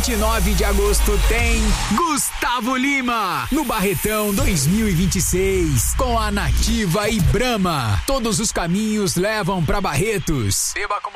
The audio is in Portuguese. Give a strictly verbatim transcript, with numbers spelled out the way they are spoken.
vinte e nove de agosto tem Gustavo Lima no Barretão dois mil e vinte e seis com a Nativa e Brahma. Todos os caminhos levam pra Barretos. Beba com